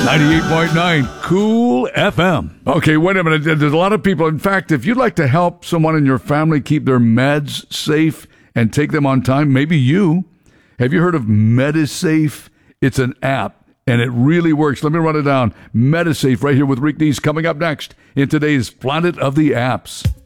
98.9 Cool FM. Okay, wait a minute. There's a lot of people. In fact, if you'd like to help someone in your family keep their meds safe and take them on time, maybe you. Have you heard of Medisafe? It's an app, and it really works. Let me run it down. Medisafe right here with Rick Dees coming up next in today's Planet of the Apps.